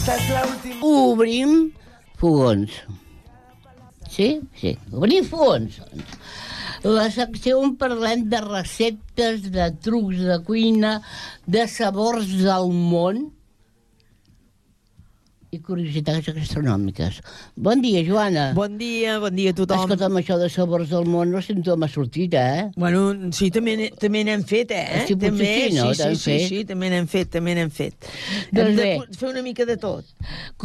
Obrim fogons. Sí? Sí, obrim fogons. La secció on parlem de receptes, de trucs de cuina, de sabors del món i curiositats gastronòmiques. Bon dia, Joana. Bon dia a tothom. Escolta'm, això de sabors del món no sé on m'ha sortit, eh? Bueno, sí, també n'hem fet, eh? Sí, potser sí, no? Sí, també n'hem fet. Doncs Hem de bé. fer una mica de tot.